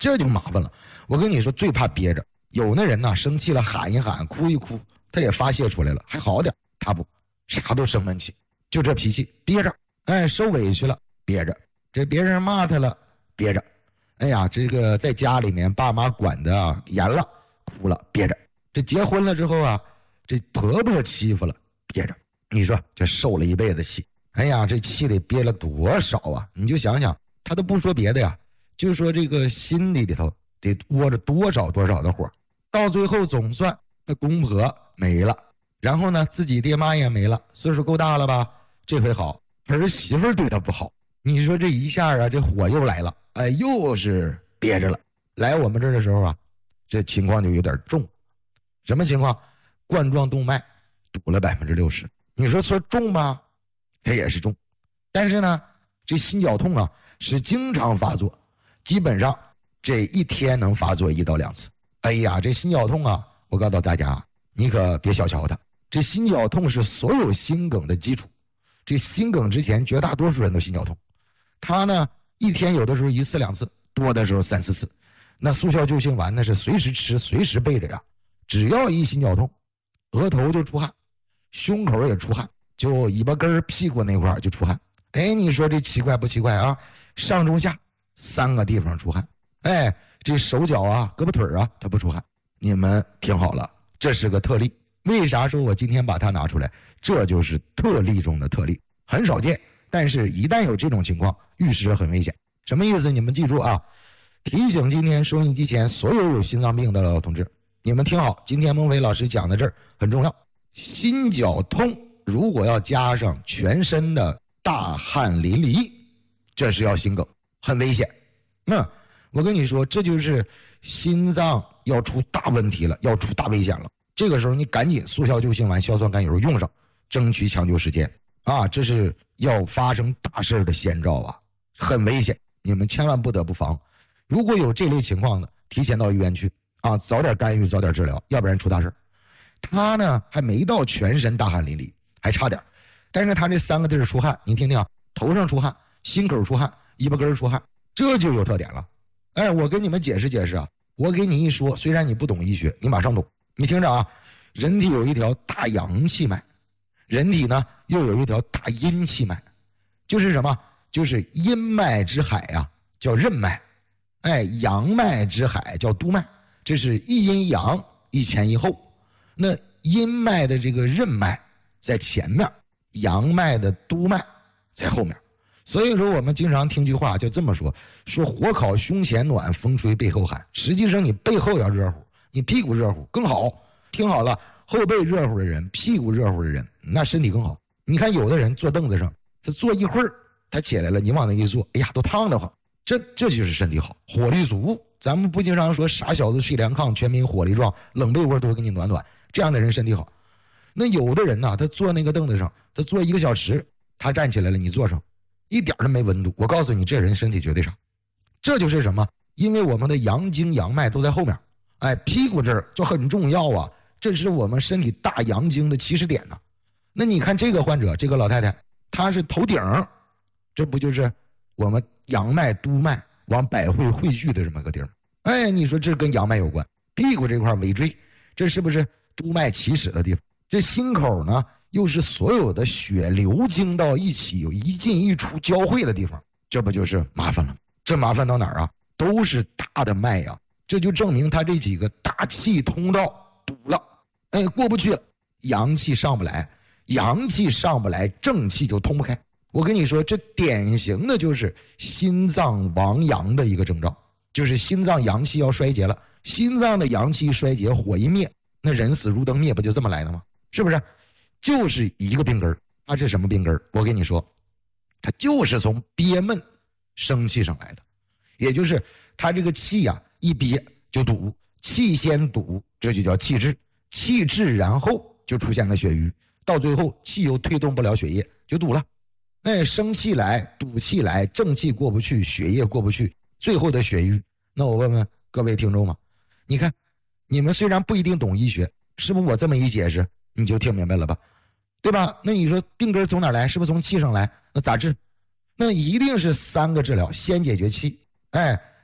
这就麻烦了。我跟你说，最怕憋着。有那人呢，生气了喊一喊，哭一哭，他也发泄出来了，还好点。他不，啥都生闷气，就这脾气，憋着。受委屈了，憋着。这别人骂他了，憋着。哎呀，这个在家里面爸妈管的严了，哭了，憋着。这结婚了之后啊，这婆婆欺负了，憋着。你说这受了一辈子气，哎呀，这气得憋了多少啊？你就想想，他都不说别的呀，就说这个心里头得窝着多少的火，到最后总算那公婆没了，然后呢自己爹妈也没了，岁数够大了吧？这回好，儿媳妇对他不好，你说这一下啊，这火又来了，又是憋着了。来我们这儿的时候啊，这情况就有点重。什么情况？冠状动脉堵了60%。你说重吗？它也是重，但是呢，这心绞痛啊是经常发作，基本上这一天能发作1到2次。哎呀，这心绞痛啊，我告诉大家，你可别小瞧它。这心绞痛是所有心梗的基础，这心梗之前绝大多数人都心绞痛，它呢一天有的时候1次2次，多的时候3、4次。那速效救心丸那是随时吃随时备着呀，只要一心绞痛，额头就出汗，胸口也出汗，就尾巴根屁股那块就出汗。你说这奇怪不奇怪啊？上中下3个地方出汗。这手脚啊胳膊腿啊它不出汗。你们听好了，这是个特例。为啥说我今天把它拿出来？这就是特例中的特例，很少见，但是一旦有这种情况，预示很危险。什么意思？你们记住啊，提醒今天收音机前所有心脏病的老同志，你们听好，今天孟非老师讲的这儿很重要。心绞痛如果要加上全身的大汗淋漓，这是要心梗，很危险。我跟你说，这就是心脏要出大问题了，要出大危险了。这个时候你赶紧速效救心丸、硝酸甘油用上，争取抢救时间啊！这是要发生大事的先兆啊，很危险，你们千万不得不防。如果有这类情况的，提前到医院去啊，早点干预，早点治疗，要不然出大事。他呢还没到全身大汗淋漓，还差点，但是他这3个地儿出汗，你听听啊，头上出汗，心口出汗，尾巴根出汗，这就有特点了。我跟你们解释解释啊，我给你一说，虽然你不懂医学，你马上懂。你听着啊，人体有一条大阳气脉，人体呢又有一条大阴气脉，就是什么？就是阴脉之海啊，叫任脉，阳脉之海叫督脉，这是一阴一阳，一前一后。那阴脉的这个任脉在前面，阳脉的督脉在后面。所以说我们经常听句话就这么说火烤胸前暖，风吹背后寒。实际上你背后要热乎，你屁股热乎更好。听好了，后背热乎的人，屁股热乎的人，那身体更好。你看有的人坐凳子上，他坐一会儿他起来了，你往那一坐，哎呀都烫得慌。这就是身体好，火力足。咱们不经常说傻小子睡凉炕，全民火力壮，冷被窝都给你暖暖，这样的人身体好。那有的人呢，他坐那个凳子上，他坐1个小时，他站起来了，你坐上一点都没温度，我告诉你这人身体绝对差。这就是什么？因为我们的阳经阳脉都在后面，屁股这儿就很重要啊，这是我们身体大阳经的起始点呢。那你看这个患者，这个老太太，她是头顶，这不就是我们阳脉督脉往百会汇聚的这么个地儿？你说这跟阳脉有关。屁股这块尾椎，这是不是督脉起始的地方？这心口呢，又是所有的血流经到一起，有一进一出交汇的地方，这不就是麻烦了？这麻烦到哪儿啊？都是大的脉呀，这就证明他这几个大气通道堵了，过不去了，阳气上不来，阳气上不来，正气就通不开。我跟你说，这典型的就是心脏亡阳的一个征兆，就是心脏阳气要衰竭了，心脏的阳气衰竭，火一灭，那人死如灯灭，不就这么来的吗？是不是？就是一个病根，它是什么病根？我跟你说，它就是从憋闷生气上来的，也就是它这个气呀，一憋就堵，气先堵，这就叫气滞，气滞然后就出现了血瘀，到最后气又推动不了血液，就堵了。生气来，堵气来，正气过不去，血液过不去，最后的血瘀。那我问问各位听众嘛，你看你们虽然不一定懂医学，是不是我这么一解释你就听明白了吧？对吧？那你说病根从哪来？是不是从气上来？那咋治？那一定是3个治疗，先解决气，